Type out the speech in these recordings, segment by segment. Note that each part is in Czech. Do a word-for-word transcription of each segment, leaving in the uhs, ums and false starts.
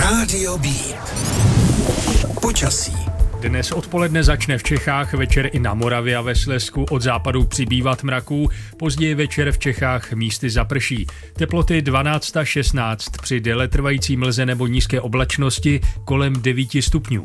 Rádio B. Počasí. Dnes odpoledne začne v Čechách, večer i na Moravě a ve Slezsku od západu přibývat mraků, později večer v Čechách místy zaprší. Teploty dvanáct až šestnáct, při déletrvající mlze nebo nízké oblačnosti kolem devět stupňů.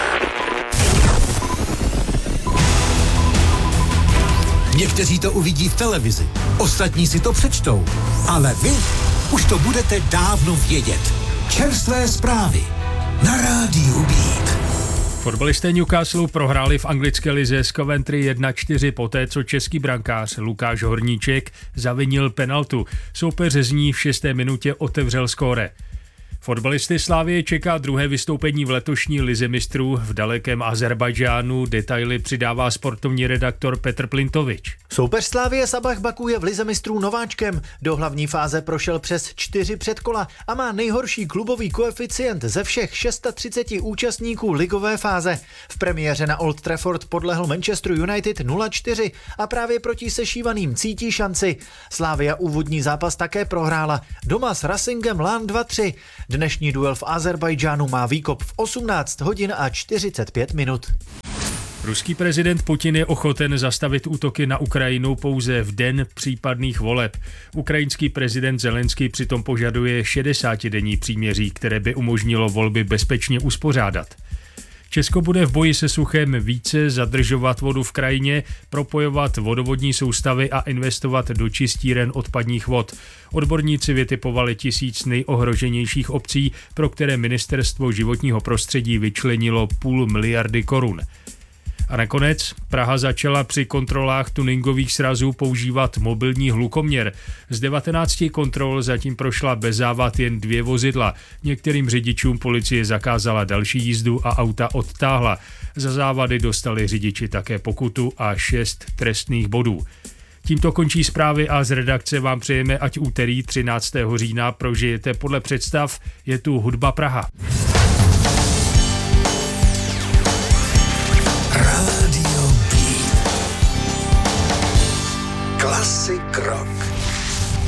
Někteří to uvidí v televizi, ostatní si to přečtou, ale vy už to budete dávno vědět. Čerstvé zprávy na Rádiu Beat. Fotbalisté Newcastle prohráli v anglické lize s Coventry jedna čtyři poté, co český brankář Lukáš Horníček zavinil penaltu. Soupeř z ní v šesté minutě otevřel skóre. Fotbalisty Slavie čeká druhé vystoupení v letošní lize mistrů v dalekém Azerbajdžánu. Detaily přidává sportovní redaktor Petr Plintovič. Soupeř Slavie Sabah Baku je v lize mistrů nováčkem. Do hlavní fáze prošel přes čtyři předkola a má nejhorší klubový koeficient ze všech třicet šest účastníků ligové fáze. V premiéře na Old Trafford podlehl Manchesteru United nula čtyři a právě proti sešívaným cítí šanci. Slavia úvodní zápas také prohrála. Doma s Racingem Lán dva tři. Dnešní duel v Azerbajdžánu má výkop v osmnáct hodin a čtyřicet pět minut. Ruský prezident Putin je ochoten zastavit útoky na Ukrajinu pouze v den případných voleb. Ukrajinský prezident Zelenský přitom požaduje šedesátidenní příměří, které by umožnilo volby bezpečně uspořádat. Česko bude v boji se suchem více zadržovat vodu v krajině, propojovat vodovodní soustavy a investovat do čistíren odpadních vod. Odborníci vytipovali tisíc nejohroženějších obcí, pro které ministerstvo životního prostředí vyčlenilo půl miliardy korun. A nakonec Praha začala při kontrolách tuningových srazů používat mobilní hlukoměr. Z devatenácti kontrol zatím prošla bez závad jen dvě vozidla. Některým řidičům policie zakázala další jízdu a auta odtáhla. Za závady dostali řidiči také pokutu a šest trestných bodů. Tímto končí zprávy a z redakce vám přejeme, ať úterý třináctého října prožijete podle představ. Je tu Hudba Praha.